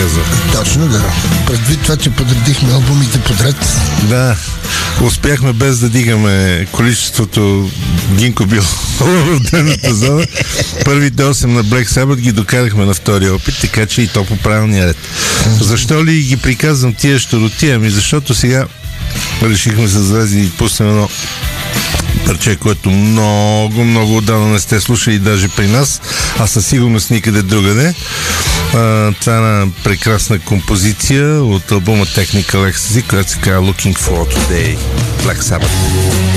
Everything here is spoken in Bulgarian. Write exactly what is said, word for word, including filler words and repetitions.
казах. Точно, да. Предвид това, че подредихме албумите подред. Да, успяхме без да дигаме количеството Гинко бил в дъвната зона. Първите осем на Black Sabbath ги докарахме на втори опит, така че и то по правилния ред. Защо ли ги приказвам тия щуротия? Ами защото сега решихме се зарази и пуснем едно парче, което много, много отдавна не сте слушали даже при нас, а със сигурност никъде другаде. А, това е една прекрасна композиция от албума Technical Ecstasy, която се казва Looking for Today, Black Sabbath.